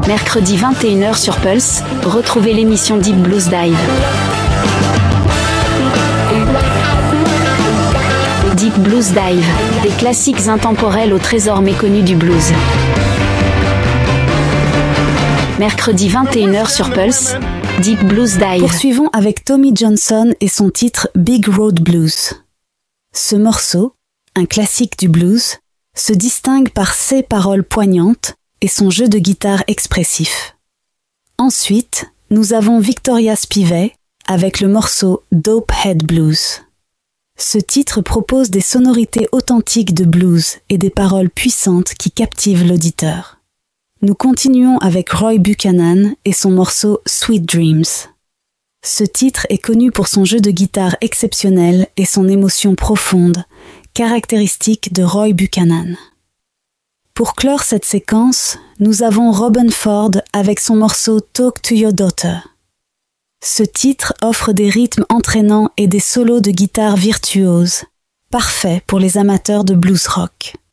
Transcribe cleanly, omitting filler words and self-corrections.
Mercredi 21h sur Pulse, retrouvez l'émission Deep Blues Dive. Deep Blues Dive, des classiques intemporels au trésor méconnu du blues. Mercredi 21h sur Pulse, Deep Blues Dive. Poursuivons avec Tommy Johnson et son titre Big Road Blues. Ce morceau, un classique du blues, se distingue par ses paroles poignantes et son jeu de guitare expressif. Ensuite, nous avons Victoria Spivey avec le morceau Dope Head Blues. Ce titre propose des sonorités authentiques de blues et des paroles puissantes qui captivent l'auditeur. Nous continuons avec Roy Buchanan et son morceau Sweet Dreams. Ce titre est connu pour son jeu de guitare exceptionnel et son émotion profonde, caractéristique de Roy Buchanan. Pour clore cette séquence, nous avons Robben Ford avec son morceau Talk to Your Daughter. Ce titre offre des rythmes entraînants et des solos de guitare virtuoses, parfaits pour les amateurs de blues rock.